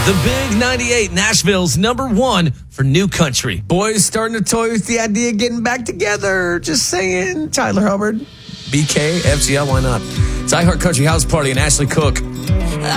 The Big 98, Nashville's #1 for new country. Boys starting to toy with the idea of getting back together. Just saying. Tyler Hubbard, BK, FGL, why not? It's iHeart Country House Party and Ashley Cook.